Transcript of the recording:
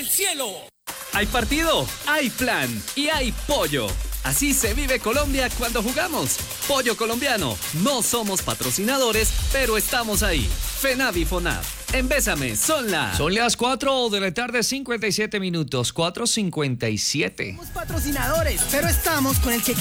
cielo. Hay partido, hay plan y hay pollo. Así se vive Colombia cuando jugamos. Pollo colombiano. No somos patrocinadores, pero estamos ahí. FENAVI FONAV. En Bésame son las 4 de la tarde, 57 minutos. 4:57. Somos patrocinadores, pero estamos con el que